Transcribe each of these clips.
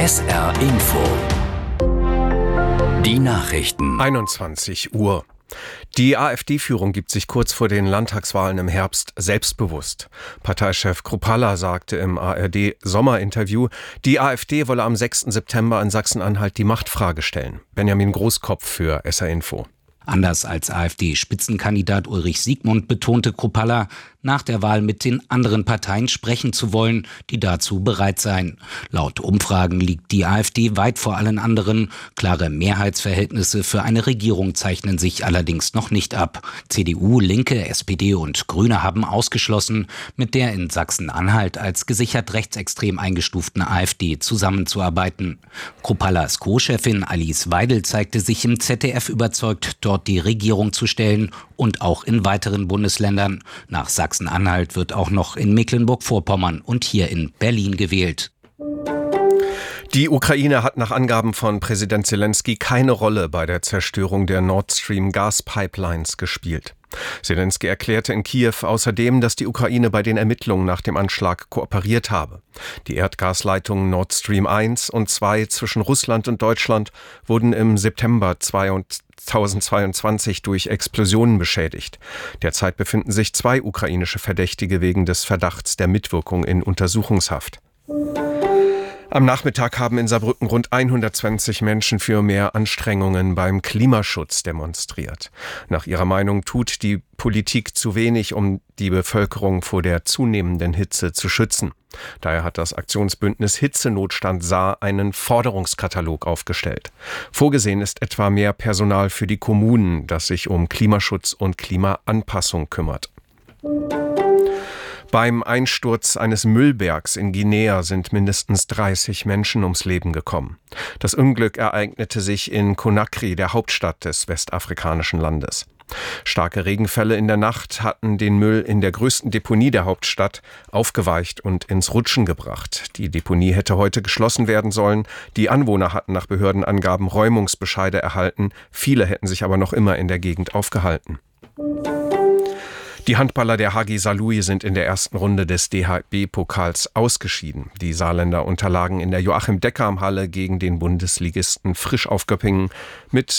SR Info. Die Nachrichten. 21 Uhr. Die AfD-Führung gibt sich kurz vor den Landtagswahlen im Herbst selbstbewusst. Parteichef Kruppalla sagte im ARD-Sommerinterview, die AfD wolle am 6. September in Sachsen-Anhalt die Machtfrage stellen. Benjamin Großkopf für SR Info. Anders als AfD-Spitzenkandidat Ulrich Siegmund betonte Kruppalla, nach der Wahl mit den anderen Parteien sprechen zu wollen, die dazu bereit seien. Laut Umfragen liegt die AfD weit vor allen anderen. Klare Mehrheitsverhältnisse für eine Regierung zeichnen sich allerdings noch nicht ab. CDU, Linke, SPD und Grüne haben ausgeschlossen, mit der in Sachsen-Anhalt als gesichert rechtsextrem eingestuften AfD zusammenzuarbeiten. Kruppallas Co-Chefin Alice Weidel zeigte sich im ZDF überzeugt, dort die Regierung zu stellen und auch in weiteren Bundesländern. Nach Sachsen-Anhalt wird auch noch in Mecklenburg-Vorpommern und hier in Berlin gewählt. Die Ukraine hat nach Angaben von Präsident Zelensky keine Rolle bei der Zerstörung der Nord Stream Gaspipelines gespielt. Zelensky erklärte in Kiew außerdem, dass die Ukraine bei den Ermittlungen nach dem Anschlag kooperiert habe. Die Erdgasleitungen Nord Stream 1 und 2 zwischen Russland und Deutschland wurden im September 2022 durch Explosionen beschädigt. Derzeit befinden sich 2 ukrainische Verdächtige wegen des Verdachts der Mitwirkung in Untersuchungshaft. Am Nachmittag haben in Saarbrücken rund 120 Menschen für mehr Anstrengungen beim Klimaschutz demonstriert. Nach ihrer Meinung tut die Politik zu wenig, um die Bevölkerung vor der zunehmenden Hitze zu schützen. Daher hat das Aktionsbündnis Hitzenotstand Saar einen Forderungskatalog aufgestellt. Vorgesehen ist etwa mehr Personal für die Kommunen, das sich um Klimaschutz und Klimaanpassung kümmert. Beim Einsturz eines Müllbergs in Guinea sind mindestens 30 Menschen ums Leben gekommen. Das Unglück ereignete sich in Conakry, der Hauptstadt des westafrikanischen Landes. Starke Regenfälle in der Nacht hatten den Müll in der größten Deponie der Hauptstadt aufgeweicht und ins Rutschen gebracht. Die Deponie hätte heute geschlossen werden sollen. Die Anwohner hatten nach Behördenangaben Räumungsbescheide erhalten. Viele hätten sich aber noch immer in der Gegend aufgehalten. Die Handballer der HG Saarlouis sind in der ersten Runde des DHB-Pokals ausgeschieden. Die Saarländer unterlagen in der Joachim-Deckam-Halle gegen den Bundesligisten Frisch auf Göppingen mit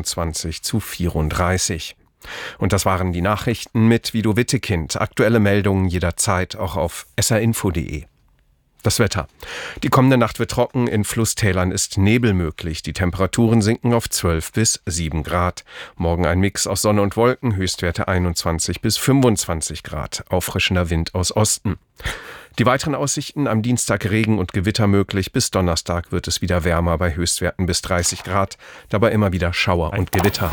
29:34. Und das waren die Nachrichten mit Vido Wittekind. Aktuelle Meldungen jederzeit auch auf srinfo.de. Das Wetter. Die kommende Nacht wird trocken, in Flusstälern ist Nebel möglich. Die Temperaturen sinken auf 12 bis 7 Grad. Morgen ein Mix aus Sonne und Wolken, Höchstwerte 21 bis 25 Grad. Auffrischender Wind aus Osten. Die weiteren Aussichten: am Dienstag Regen und Gewitter möglich. Bis Donnerstag wird es wieder wärmer bei Höchstwerten bis 30 Grad. Dabei immer wieder Schauer und Gewitter.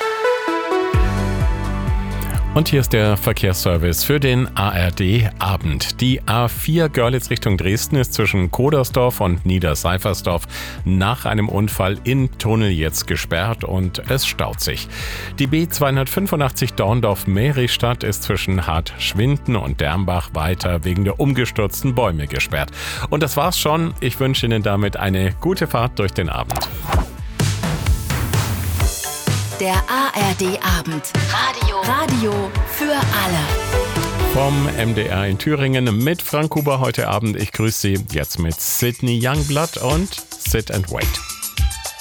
Und hier ist der Verkehrsservice für den ARD-Abend. Die A4 Görlitz Richtung Dresden ist zwischen Kodersdorf und Niederseifersdorf nach einem Unfall im Tunnel jetzt gesperrt und es staut sich. Die B285 Dorndorf-Meristadt ist zwischen Hartschwinden und Dermbach weiter wegen der umgestürzten Bäume gesperrt. Und das war's schon. Ich wünsche Ihnen damit eine gute Fahrt durch den Abend. Der ARD-Abend. Radio für alle. Vom MDR in Thüringen mit Frank Huber heute Abend. Ich grüße Sie jetzt mit Sydney Youngblood und Sit and Wait.